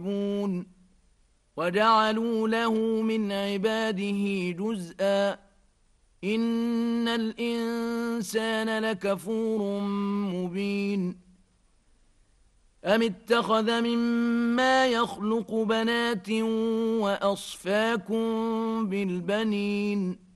وجعلوا له من عباده جزءا إن الإنسان لكفور مبين أم اتخذ مما يخلق بنات وأصفاكم بالبنين